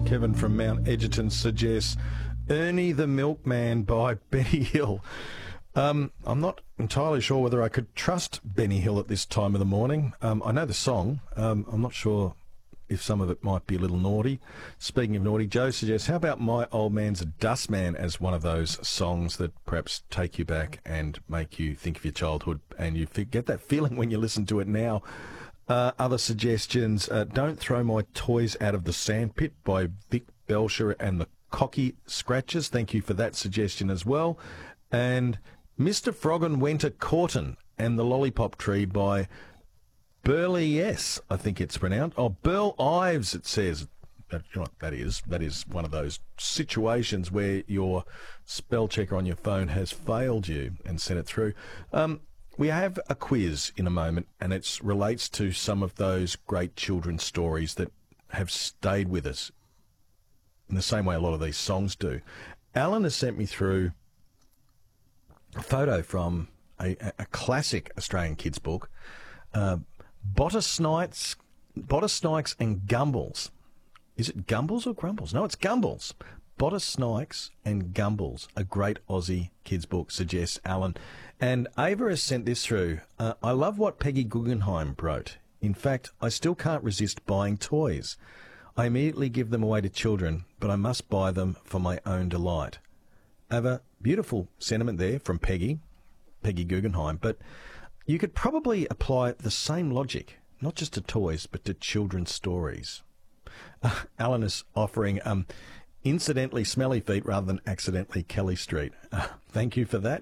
Kevin from Mount Egerton suggests Ernie the Milkman by Benny Hill. I'm not entirely sure whether I could trust Benny Hill at this time of the morning. I know the song. I'm not sure if some of it might be a little naughty. Speaking of naughty, Joe suggests, how about My Old Man's a Dustman as one of those songs that perhaps take you back and make you think of your childhood, and you get that feeling when you listen to it now. Other suggestions, Don't Throw My Toys Out of the Sandpit by Vic Belcher and the Cocky Scratchers. Thank you for that suggestion as well. And Mr. Froggin Went a Courtin' and the Lollipop Tree by Burley S, I think it's pronounced. Oh, Burl Ives, it says. You know what that is? That is one of those situations where your spell checker on your phone has failed you and sent it through. We have a quiz in a moment, and it relates to some of those great children's stories that have stayed with us in the same way a lot of these songs do. Alan has sent me through a photo from a classic Australian kids' book, Bottersnikes and Gumballs. Is it Gumballs or Grumbles? No, it's Gumballs. Bottersnikes and Gumballs, a great Aussie kids' book, suggests Alan. And Ava has sent this through. I love what Peggy Guggenheim wrote. In fact, I still can't resist buying toys. I immediately give them away to children, but I must buy them for my own delight. Ava, beautiful sentiment there from Peggy Guggenheim, but you could probably apply the same logic, not just to toys, but to children's stories. Alan is offering incidentally smelly feet rather than accidentally Kelly Street. Thank you for that.